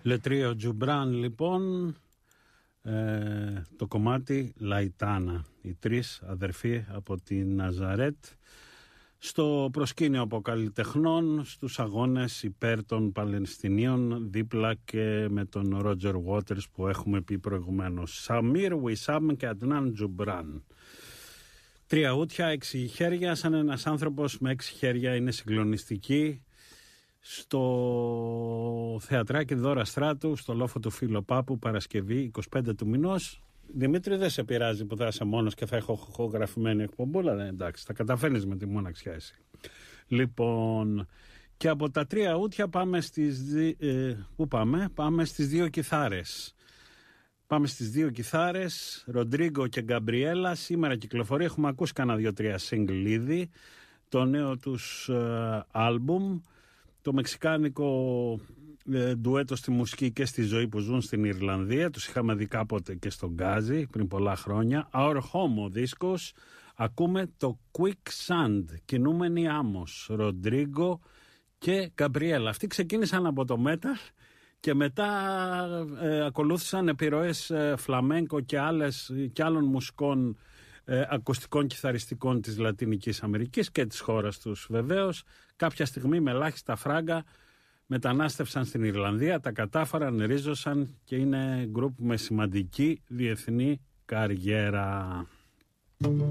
Λετρίο Τζουμπράν, λοιπόν, το κομμάτι Λαϊτάνα. Οι τρεις αδερφοί από τη Ναζαρέτ στο προσκήνιο από καλλιτεχνών στους αγώνες υπέρ των Παλαιστινίων, δίπλα και με τον Ρότζερ Βότερς που έχουμε πει προηγουμένως. Σαμίρ Ουισάμ και Αντνάν Τζουμπράν. 3 ούτια, 6 χέρια, σαν ένας άνθρωπος με 6 χέρια, είναι συγκλονιστική. Στο θεατράκι Δώρα Στράτου, στο λόφο του Φιλοπάπου, Παρασκευή 25 του μηνός. Δημήτρη, δεν σε πειράζει που θα είσαι μόνος και θα έχω γραφημένη εκπομπούλα? Εντάξει, θα καταφέρνεις με τη μοναξιά εσύ. Λοιπόν, και από τα 3 ούτια πάμε στις πού πάμε? Πάμε στις 2 κιθάρες. Πάμε στις 2 κιθάρες, Ροντρίγκο και Γκαμπριέλα. Σήμερα κυκλοφορεί, έχουμε ακούσει κανένα 2-3 single ήδη, το νέο τους άλμπουμ, το μεξικάνικο ντουέτο στη μουσική και στη ζωή που ζουν στην Ιρλανδία. Τους είχαμε δει κάποτε και στον Γκάζι πριν πολλά χρόνια. Our Home ο δίσκος. Ακούμε το Quicksand, κινούμενη άμμος, Ροντρίγκο και Γκαμπριέλα. Αυτοί ξεκίνησαν από το metal και μετά ακολούθησαν επιρροές φλαμέγκο και άλλων μουσικών ακουστικών κιθαριστικών της Λατινικής Αμερικής και της χώρας τους βεβαίως. Κάποια στιγμή με ελάχιστα φράγκα μετανάστευσαν στην Ιρλανδία, τα κατάφεραν, ρίζωσαν και είναι γκρουπ με σημαντική διεθνή καριέρα.